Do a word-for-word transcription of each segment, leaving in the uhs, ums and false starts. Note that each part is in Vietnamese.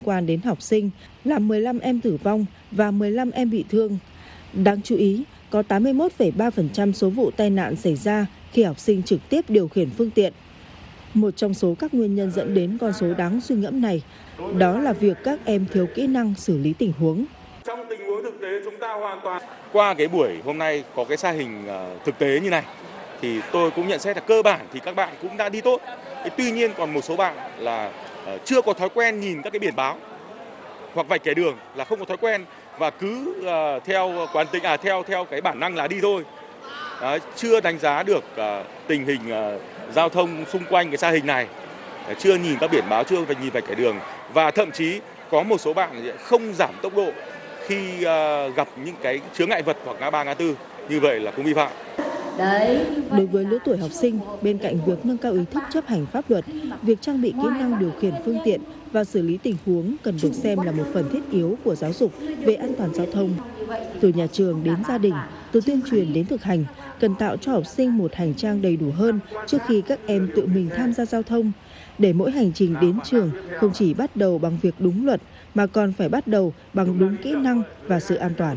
quan đến học sinh, làm mười lăm em tử vong và mười lăm em bị thương. Đáng chú ý, có tám mươi mốt phẩy ba phần trăm số vụ tai nạn xảy ra khi học sinh trực tiếp điều khiển phương tiện. Một trong số các nguyên nhân dẫn đến con số đáng suy ngẫm này, đó là việc các em thiếu kỹ năng xử lý tình huống. Trong tình huống thực tế chúng ta hoàn toàn qua cái buổi hôm nay có cái sa hình thực tế như này thì tôi cũng nhận xét là cơ bản thì các bạn cũng đã đi tốt. Tuy nhiên còn một số bạn là chưa có thói quen nhìn các cái biển báo hoặc vạch kẻ đường, là không có thói quen và cứ uh, theo quán tính à theo theo cái bản năng là đi thôi. Đấy, chưa đánh giá được uh, tình hình uh, giao thông xung quanh cái sa hình này, chưa nhìn các biển báo, chưa nhìn vạch kẻ đường và thậm chí có một số bạn không giảm tốc độ khi uh, gặp những cái chướng ngại vật hoặc ngã ba ngã tư, như vậy là cũng vi phạm. Đối với lứa tuổi học sinh, bên cạnh việc nâng cao ý thức chấp hành pháp luật, việc trang bị kỹ năng điều khiển phương tiện và xử lý tình huống cần được xem là một phần thiết yếu của giáo dục về an toàn giao thông. Từ nhà trường đến gia đình, từ tuyên truyền đến thực hành, cần tạo cho học sinh một hành trang đầy đủ hơn trước khi các em tự mình tham gia giao thông, để mỗi hành trình đến trường không chỉ bắt đầu bằng việc đúng luật, mà còn phải bắt đầu bằng đúng kỹ năng và sự an toàn.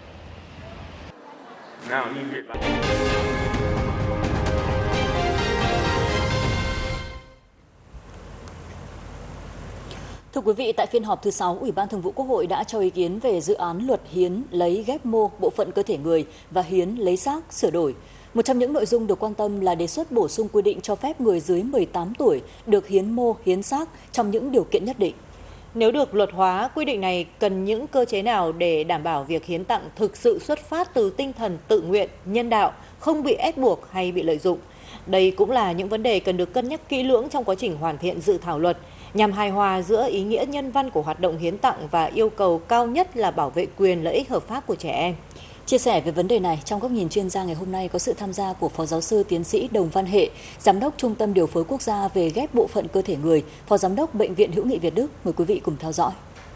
Thưa quý vị, tại phiên họp thứ sáu, Ủy ban Thường vụ Quốc hội đã cho ý kiến về dự án luật hiến lấy ghép mô bộ phận cơ thể người và hiến lấy xác sửa đổi. Một trong những nội dung được quan tâm là đề xuất bổ sung quy định cho phép người dưới mười tám tuổi được hiến mô, hiến xác trong những điều kiện nhất định. Nếu được luật hóa, quy định này cần những cơ chế nào để đảm bảo việc hiến tặng thực sự xuất phát từ tinh thần tự nguyện, nhân đạo, không bị ép buộc hay bị lợi dụng? Đây cũng là những vấn đề cần được cân nhắc kỹ lưỡng trong quá trình hoàn thiện dự thảo luật, nhằm hài hòa giữa ý nghĩa nhân văn của hoạt động hiến tặng và yêu cầu cao nhất là bảo vệ quyền lợi ích hợp pháp của trẻ em. Chia sẻ về vấn đề này, trong góc nhìn chuyên gia ngày hôm nay có sự tham gia của Phó Giáo sư Tiến sĩ Đồng Văn Hệ, Giám đốc Trung tâm Điều phối Quốc gia về ghép bộ phận cơ thể người, Phó Giám đốc Bệnh viện Hữu nghị Việt Đức. Mời quý vị cùng theo dõi.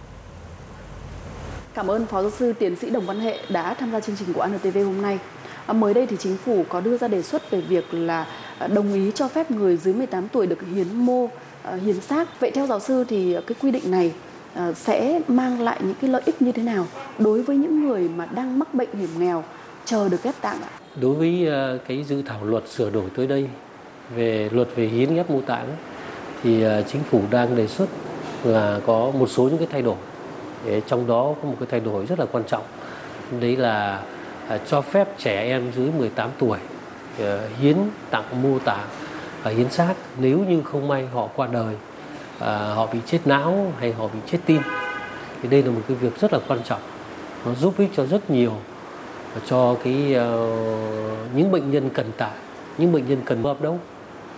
Cảm ơn Phó Giáo sư Tiến sĩ Đồng Văn Hệ đã tham gia chương trình của en tê vê hôm nay. Mới đây thì chính phủ có đưa ra đề xuất về việc là đồng ý cho phép người dưới mười tám tuổi được hiến mô, hiến xác. Vậy theo giáo sư thì cái quy định này sẽ mang lại những cái lợi ích như thế nào đối với những người mà đang mắc bệnh hiểm nghèo chờ được ghép tạng ạ? Đối với cái dự thảo luật sửa đổi tới đây về luật về hiến ghép mô tạng thì chính phủ đang đề xuất là có một số những cái thay đổi. Trong đó có một cái thay đổi rất là quan trọng, đấy là cho phép trẻ em dưới mười tám tuổi hiến tặng mô tạng và hiến xác nếu như không may họ qua đời, họ bị chết não hay họ bị chết tim. Thì đây là một cái việc rất là quan trọng, nó giúp ích cho rất nhiều cho cái uh, những bệnh nhân cần tạng, những bệnh nhân cần hợp đâu.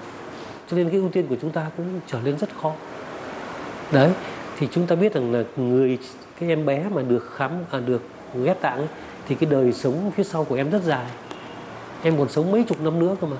Cho nên cái ưu tiên của chúng ta cũng trở nên rất khó. Đấy, thì chúng ta biết rằng là người cái em bé mà được khám à, được ghép tạng ấy, thì cái đời sống phía sau của em rất dài. Em còn sống mấy chục năm nữa cơ mà.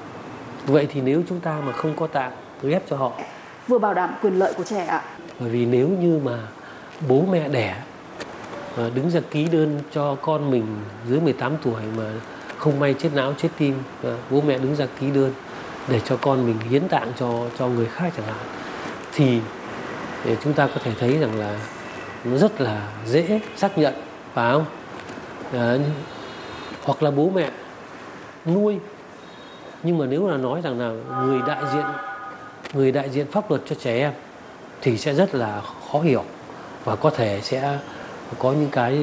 Vậy thì nếu chúng ta mà không có tạng ghép cho họ, vừa bảo đảm quyền lợi của trẻ ạ. Bởi vì nếu như mà bố mẹ đẻ đứng ra ký đơn cho con mình dưới mười tám tuổi mà không may chết não, chết tim, bố mẹ đứng ra ký đơn để cho con mình hiến tạng cho cho người khác chẳng hạn, thì chúng ta có thể thấy rằng là nó rất là dễ xác nhận, phải không? À, hoặc là bố mẹ nuôi, nhưng mà nếu là nói rằng là người đại diện người đại diện pháp luật cho trẻ em thì sẽ rất là khó hiểu và có thể sẽ có những cái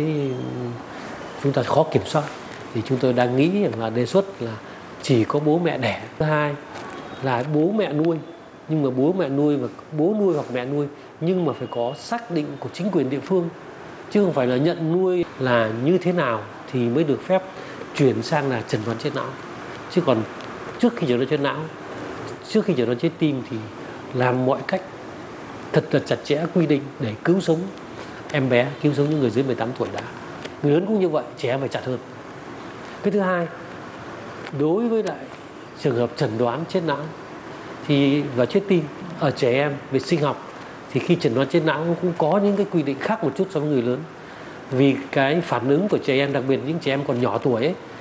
chúng ta khó kiểm soát. Thì chúng tôi đang nghĩ là đề xuất là chỉ có bố mẹ đẻ. Thứ hai là bố mẹ nuôi, nhưng mà bố mẹ nuôi và bố nuôi hoặc mẹ nuôi nhưng mà phải có xác định của chính quyền địa phương, chứ không phải là nhận nuôi là như thế nào thì mới được phép chuyển sang là chẩn đoán chết não. Chứ còn trước khi chẩn đoán chết não, trước khi chẩn đoán chết tim thì làm mọi cách thật là chặt chẽ quy định để cứu sống em bé, cứu sống những người dưới mười tám tuổi đã. Người lớn cũng như vậy, trẻ em phải chặt hơn. Cái thứ hai, đối với lại trường hợp chẩn đoán chết não thì và chết tim ở trẻ em về sinh học thì khi chẩn đoán chết não cũng có những cái quy định khác một chút so với người lớn. Vì cái phản ứng của trẻ em, đặc biệt những trẻ em còn nhỏ tuổi ấy,